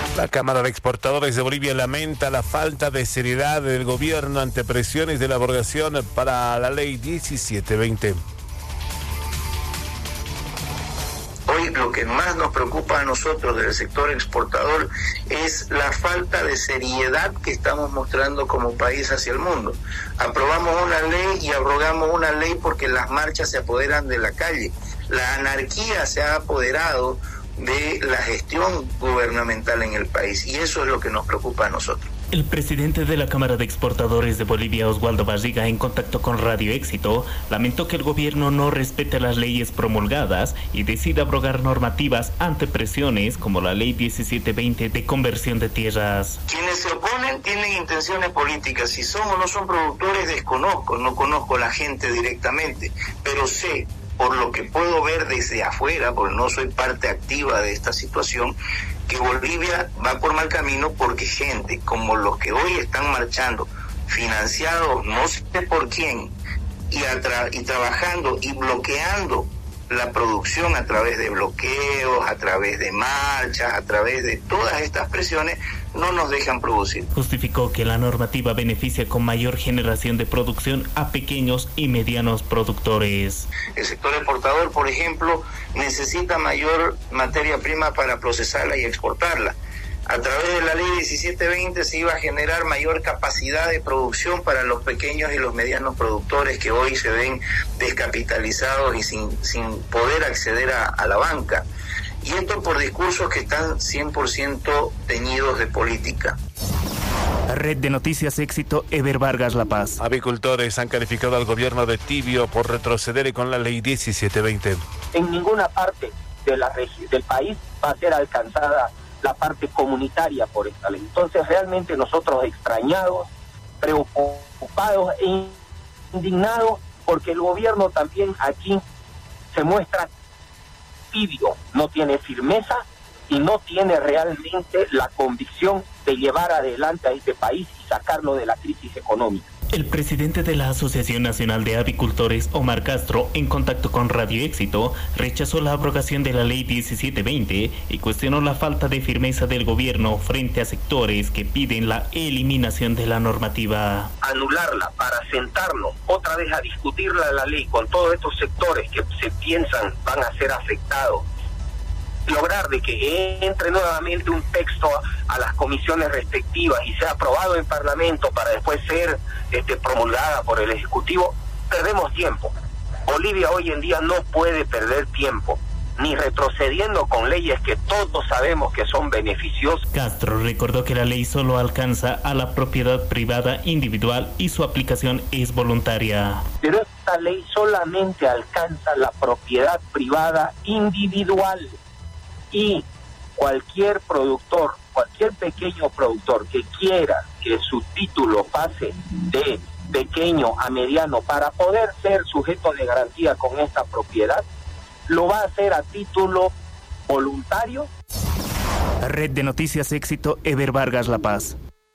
La Cámara de Exportadores de Bolivia lamenta la falta de seriedad del gobierno ante presiones de la abrogación para la ley 1720. Hoy lo que más nos preocupa a nosotros del sector exportador es la falta de seriedad que estamos mostrando como país hacia el mundo. Aprobamos una ley y abrogamos una ley porque las marchas se apoderan de la calle. La anarquía se ha apoderado de la gestión gubernamental en el país y eso es lo que nos preocupa a nosotros. El presidente de la Cámara de Exportadores de Bolivia, Oswaldo Barriga, en contacto con Radio Éxito, lamentó que el gobierno no respete las leyes promulgadas y decida abrogar normativas ante presiones como la ley 1720 de conversión de tierras. Quienes se oponen tienen intenciones políticas. Si son o no son productores desconozco, no conozco a la gente directamente, pero sé, por lo que puedo ver desde afuera, porque no soy parte activa de esta situación, que Bolivia va por mal camino porque gente como los que hoy están marchando, financiados no sé por quién, y trabajando y bloqueando la producción a través de bloqueos, a través de marchas, a través de todas estas presiones, no nos dejan producir. Justificó que la normativa beneficia con mayor generación de producción a pequeños y medianos productores. El sector exportador, por ejemplo, necesita mayor materia prima para procesarla y exportarla. A través de la ley 1720 se iba a generar mayor capacidad de producción para los pequeños y los medianos productores que hoy se ven descapitalizados y sin poder acceder a la banca. Y esto por discursos que están 100% teñidos de política. Red de Noticias Éxito, Eber Vargas, La Paz. Avicultores han calificado al gobierno de tibio por retroceder con la ley 1720. En ninguna parte del país va a ser alcanzada la parte comunitaria por esta ley. Entonces realmente nosotros extrañados, preocupados e indignados porque el gobierno también aquí se muestra tibio, no tiene firmeza y no tiene realmente la convicción de llevar adelante a este país y sacarlo de la crisis económica. El presidente de la Asociación Nacional de Avicultores, Omar Castro, en contacto con Radio Éxito, rechazó la abrogación de la ley 1720 y cuestionó la falta de firmeza del gobierno frente a sectores que piden la eliminación de la normativa. Anularla para sentarnos otra vez a discutirla la ley con todos estos sectores que se piensan van a ser afectados. Lograr de que entre nuevamente un texto a las comisiones respectivas y sea aprobado en Parlamento para después ser promulgada por el Ejecutivo, perdemos tiempo. Bolivia hoy en día no puede perder tiempo, ni retrocediendo con leyes que todos sabemos que son beneficiosas. Castro recordó que la ley solo alcanza a la propiedad privada individual y su aplicación es voluntaria. Pero esta ley solamente alcanza la propiedad privada individual. Y cualquier productor, cualquier pequeño productor que quiera que su título pase de pequeño a mediano para poder ser sujeto de garantía con esta propiedad, lo va a hacer a título voluntario. Red de Noticias Éxito, Eber Vargas, La Paz.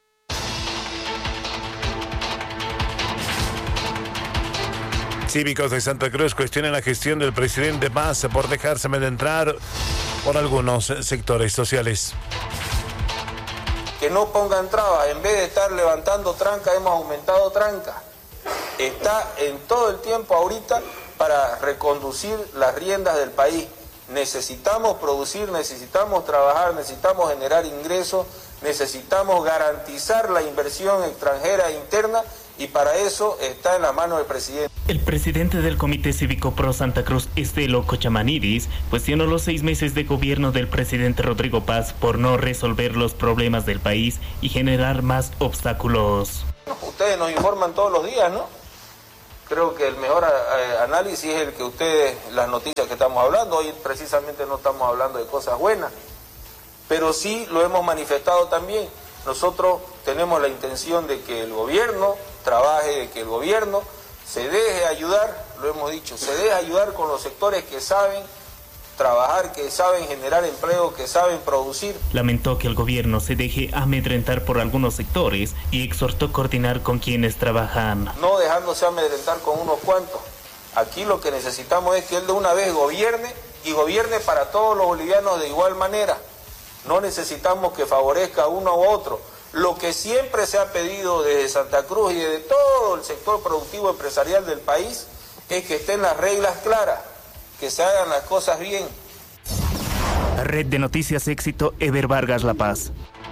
Cívicos de Santa Cruz cuestionan la gestión del presidente Mas por dejarse amedrentar por algunos sectores sociales. Que no pongan trabas, en vez de estar levantando tranca, hemos aumentado tranca. Está en todo el tiempo ahorita para reconducir las riendas del país. Necesitamos producir, necesitamos trabajar, necesitamos generar ingresos, necesitamos garantizar la inversión extranjera e interna y para eso está en la mano del presidente. El presidente del Comité Cívico Pro Santa Cruz, Estelo Cochamanidis, cuestionó los 6 meses de gobierno del presidente Rodrigo Paz por no resolver los problemas del país y generar más obstáculos. Ustedes nos informan todos los días, ¿no? Creo que el mejor análisis es el que ustedes, las noticias que estamos hablando, hoy precisamente no estamos hablando de cosas buenas, pero sí lo hemos manifestado también. Nosotros tenemos la intención de que el gobierno trabaje, de que el gobierno se deje ayudar, lo hemos dicho, se deje ayudar con los sectores que saben trabajar, que saben generar empleo, que saben producir. Lamentó que el gobierno se deje amedrentar por algunos sectores y exhortó coordinar con quienes trabajan. No dejándose amedrentar con unos cuantos. Aquí lo que necesitamos es que él de una vez gobierne y gobierne para todos los bolivianos de igual manera. No necesitamos que favorezca a uno u otro. Lo que siempre se ha pedido desde Santa Cruz y desde todo el sector productivo empresarial del país es que estén las reglas claras, que se hagan las cosas bien. Red de Noticias Éxito, Eber Vargas, La Paz.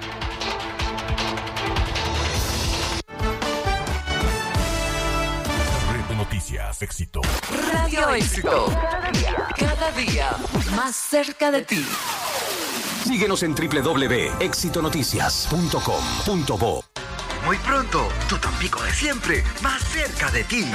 Red de Noticias Éxito. Radio Éxito. Cada día más cerca de ti. Síguenos en www.exitonoticias.com.bo. Muy pronto, tu Tampico de siempre, más cerca de ti.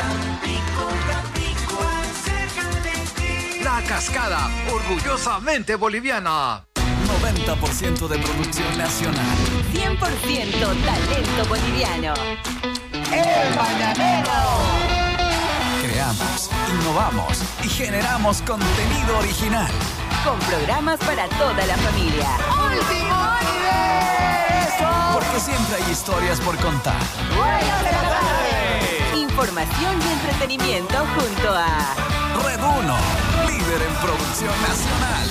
La Cascada, orgullosamente boliviana. 90% de producción nacional. 100% talento boliviano. ¡El Mañanero! Creamos, innovamos y generamos contenido original. Con programas para toda la familia. ¡Último universo! Porque siempre hay historias por contar. Información y entretenimiento junto a Red 1, líder en producción nacional.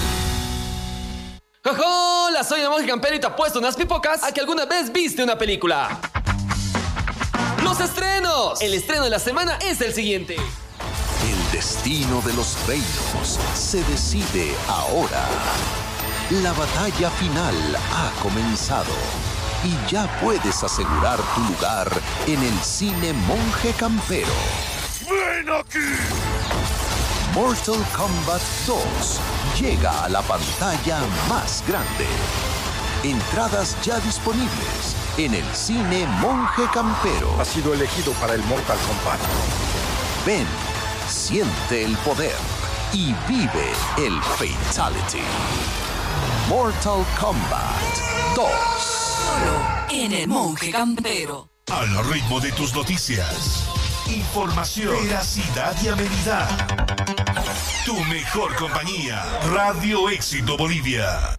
¡Hola! Soy el monje campero y te apuesto unas pipocas a que alguna vez viste una película. ¡Los estrenos! El estreno de la semana es el siguiente. El destino de los reinos se decide ahora. La batalla final ha comenzado y ya puedes asegurar tu lugar en el cine Monje Campero. ¡Ven aquí! Mortal Kombat 2 llega a la pantalla más grande. Entradas ya disponibles en el cine Monje Campero. Ha sido elegido para el Mortal Kombat. Ven, siente el poder y vive el Fatality. Mortal Kombat 2. Solo en el Monje Campero. Al ritmo de tus noticias. Información, veracidad y amenidad. Tu mejor compañía. Radio Éxito Bolivia.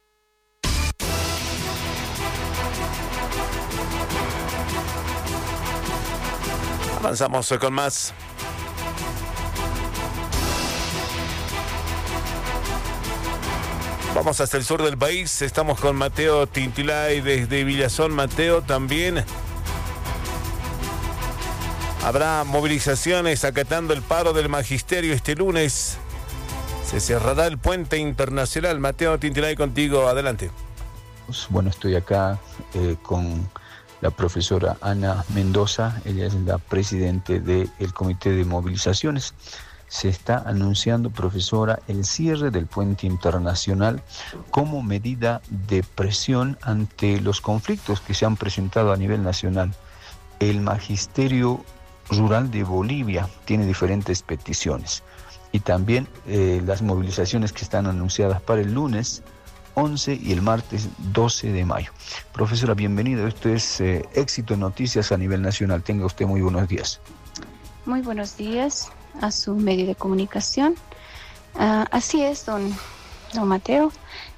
Avanzamos con más. Vamos hasta el sur del país. Estamos con Mateo Tintilay desde Villazón. Mateo, también habrá movilizaciones acatando el paro del magisterio este lunes. Se cerrará el puente internacional. Mateo Tintilay, contigo. Adelante. Bueno, estoy acá con la profesora Ana Mendoza. Ella es la presidente del Comité de Movilizaciones. Se está anunciando, profesora, el cierre del puente internacional como medida de presión ante los conflictos que se han presentado a nivel nacional. El Magisterio Rural de Bolivia tiene diferentes peticiones y también las movilizaciones que están anunciadas para el lunes 11 y el martes 12 de mayo. Profesora, bienvenida. Esto es Éxito en Noticias a nivel nacional. Tenga usted muy buenos días. Muy buenos días a su medio de comunicación. Así es, don Mateo.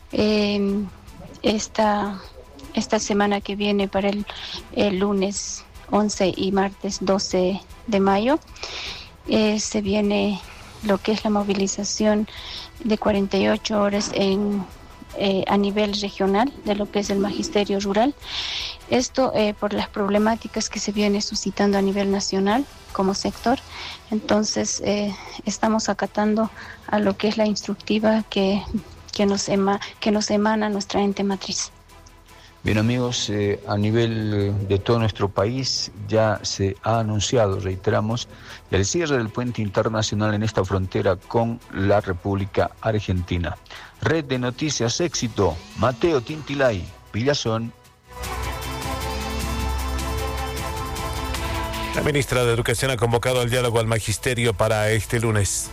Esta semana que viene para el lunes 11 y martes 12 de mayo se viene lo que es la movilización de 48 horas a nivel regional de lo que es el magisterio rural. Esto por las problemáticas que se viene suscitando a nivel nacional como sector. Entonces estamos acatando a lo que es la instructiva que nos emana nuestra ente matriz. Bien, amigos, a nivel de todo nuestro país ya se ha anunciado, reiteramos, el cierre del puente internacional en esta frontera con la República Argentina. Red de Noticias Éxito, Mateo Tintilay, Villazón. La ministra de Educación ha convocado al diálogo al magisterio para este lunes.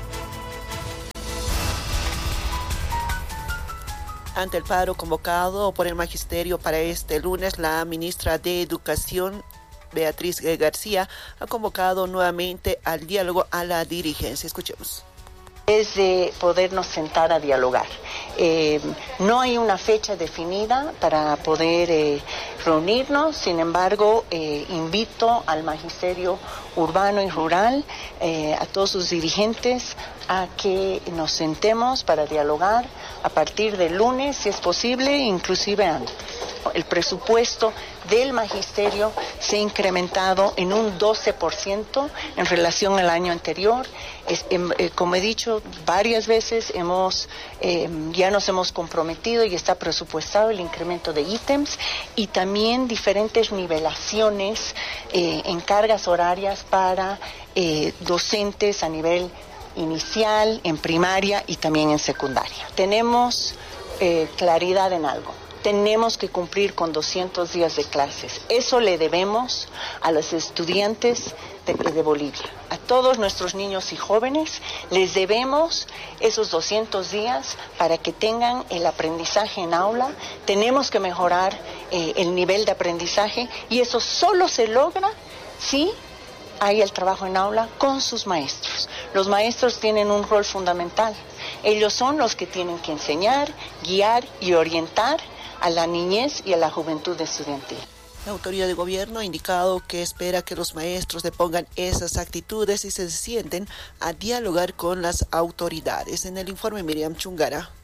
Ante el paro convocado por el magisterio para este lunes, la ministra de Educación, Beatriz García, ha convocado nuevamente al diálogo a la dirigencia. Escuchemos. es de podernos sentar a dialogar. No hay una fecha definida para poder reunirnos, sin embargo, invito al magisterio urbano y rural, a todos sus dirigentes, a que nos sentemos para dialogar a partir del lunes, si es posible, inclusive antes. El presupuesto del magisterio se ha incrementado en un 12% en relación al año anterior. Como he dicho varias veces, ya nos hemos comprometido y está presupuestado el incremento de ítems y también diferentes nivelaciones en cargas horarias para docentes a nivel inicial, en primaria y también en secundaria. Tenemos claridad en algo. Tenemos que cumplir con 200 días de clases. Eso le debemos a los estudiantes de Bolivia. A todos nuestros niños y jóvenes les debemos esos 200 días para que tengan el aprendizaje en aula. Tenemos que mejorar el nivel de aprendizaje y eso solo se logra si hay el trabajo en aula con sus maestros. Los maestros tienen un rol fundamental. Ellos son los que tienen que enseñar, guiar y orientar a la niñez y a la juventud estudiantil. La autoridad de gobierno ha indicado que espera que los maestros depongan esas actitudes y se sienten a dialogar con las autoridades. En el informe, Miriam Chungara.